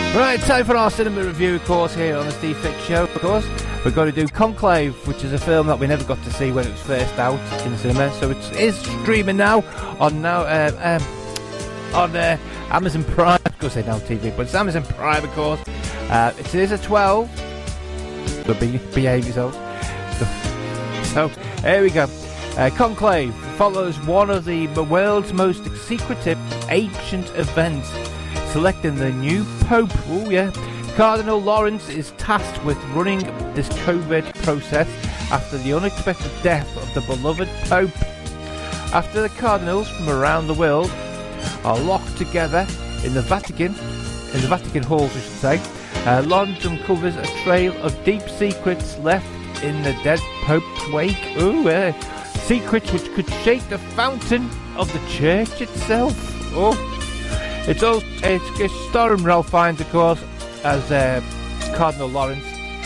Right, time for our cinema review, of course, here on the Steve Fitz Show. Of course, we're going to do Conclave, which is a film that we never got to see when it was first out in the cinema. So it is streaming now on Amazon Prime. I was going to say Now TV, but it's Amazon Prime, of course. It is a 12. So behave yourselves. So here we go. Conclave follows one of the world's most secretive ancient events, selecting the new Pope. Oh yeah. Cardinal Lawrence is tasked with running this COVID process after the unexpected death of the beloved Pope. After the cardinals from around the world are locked together in the Vatican halls, I should say, Lawrence uncovers a trail of deep secrets left in the dead Pope's wake. Ooh, secrets which could shake the fountain of the church itself. Oh, it's starring Ralph Fiennes, of course, as Cardinal Lawrence,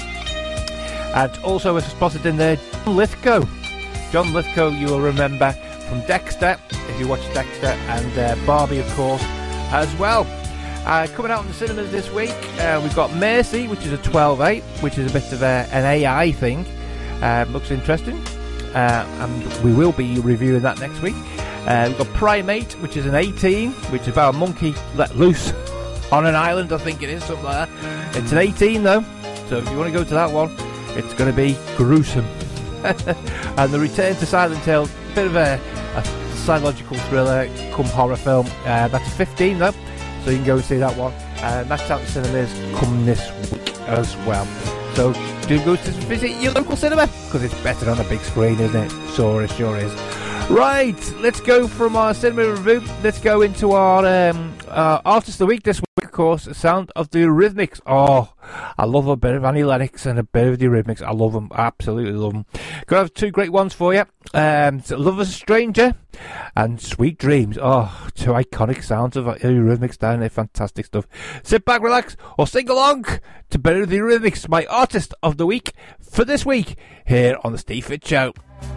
and also is spotted in there John Lithgow. John Lithgow, you will remember from Dexter, if you watch Dexter, and Barbie, of course, as well. Coming out in the cinemas this week, we've got Mercy, which is a 12/8, which is a bit of an AI thing. Looks interesting, and we will be reviewing that next week. We've got Primate, which is an 18, which is about a monkey let loose on an island, I think it is, something like that. It's an 18 though, so if you want to go to that one, it's going to be gruesome. And The Return to Silent Hill, a bit of a psychological thriller come horror film. That's a 15 though, so you can go and see that one. That's out in cinemas come this week as well. So do go to visit your local cinema, because it's better on a big screen, isn't it? So it sure is. Right, let's go from our cinema review. Let's go into our artist of the week this week, of course, Sound of the Eurythmics. Oh, I love a bit of Annie Lennox and a bit of the Eurythmics. I love them, absolutely love them. Gonna have two great ones for you. Love as a Stranger and Sweet Dreams. Oh, two iconic sounds of the Eurythmics down there. Fantastic stuff. Sit back, relax, or sing along to Better the Eurythmics, my artist of the week for this week here on the Steve Fitz Show.